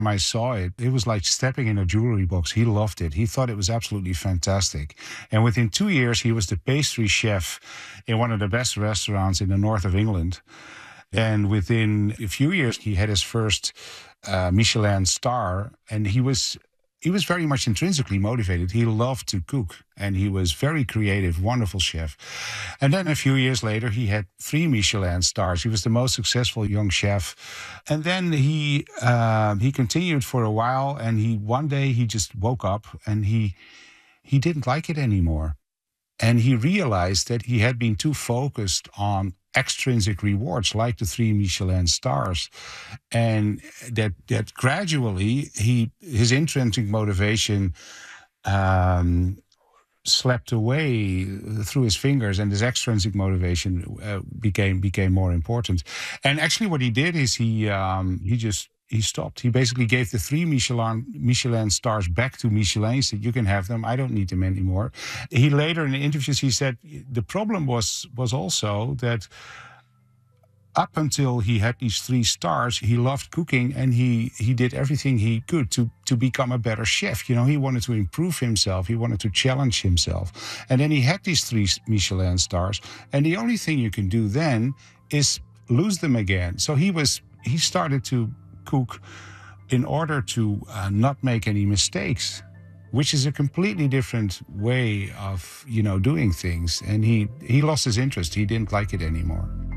I saw it, it was like stepping in a jewelry box. He loved it. He thought it was absolutely fantastic. And within 2 years, he was the pastry chef in one of the best restaurants in the north of England. And within a few years, he had his first Michelin star, and he was very much intrinsically motivated. He loved to cook, and he was very creative, wonderful chef. And then a few years later, he had 3 Michelin stars. He was the most successful young chef. And then he continued for a while, and one day he just woke up and he didn't like it anymore. And he realized that he had been too focused on extrinsic rewards like the 3 Michelin stars, and that gradually his intrinsic motivation slept away through his fingers, and his extrinsic motivation became more important. And actually, what he did is he stopped. He basically gave the 3 Michelin stars back to Michelin. He said, "You can have them. I don't need them anymore." He later in the interviews he said the problem was also that up until he had these 3 stars, he loved cooking, and he did everything he could to become a better chef. You know, he wanted to improve himself. He wanted to challenge himself. And then he had these 3 Michelin stars, and the only thing you can do then is lose them again. So he started to cook in order to not make any mistakes, which is a completely different way of doing things. And he lost his interest. He didn't like it anymore.